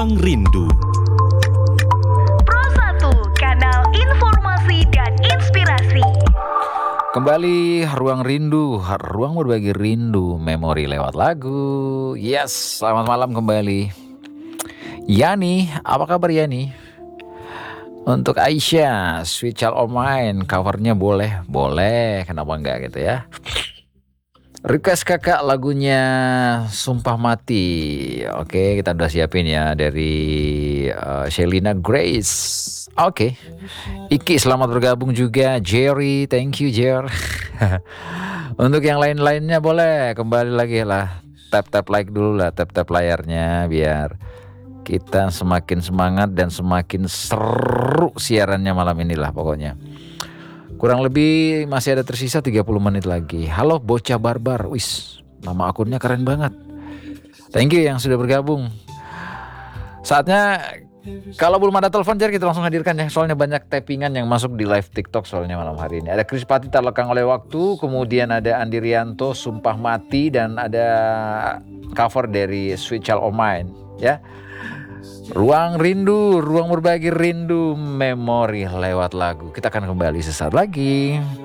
Ruang Rindu. Pro 1, kanal informasi dan inspirasi. Kembali Ruang Rindu, ruang berbagi rindu, memori lewat lagu. Yes, selamat malam kembali. Yani, apa kabar Yani? Untuk Aisyah, Sweet Child of Mine, covernya boleh, kenapa enggak gitu ya. Request kakak lagunya Sumpah Mati. Oke, kita udah siapin ya dari Shelina Grace. Oke. Iki selamat bergabung juga. Jerry, thank you Jer. Untuk yang lain-lainnya boleh kembali lagi lah. Tap like dulu lah, tap layarnya biar kita semakin semangat dan semakin seru siarannya malam inilah pokoknya. Kurang lebih masih ada tersisa 30 menit lagi. Halo Bocah Barbar. Wis, nama akunnya keren banget. Thank you yang sudah bergabung. Saatnya kalau belum ada telepon Jer, kita langsung hadirkan ya. Soalnya banyak tappingan yang masuk di live TikTok soalnya malam hari ini. Ada Chris Pati Terlekang Oleh Waktu, kemudian ada Andi Rianto Sumpah Mati, dan ada cover dari Sweet Child of Mine ya. Ruang Rindu, ruang berbagi rindu, memori lewat lagu. Kita akan kembali sesaat lagi.